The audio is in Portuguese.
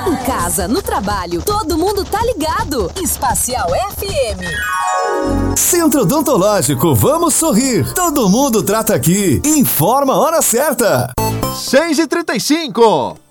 Em casa, no trabalho, todo mundo tá ligado. Espacial FM. Centro Odontológico, vamos sorrir. Todo mundo trata aqui. Informa a hora certa. 6h35.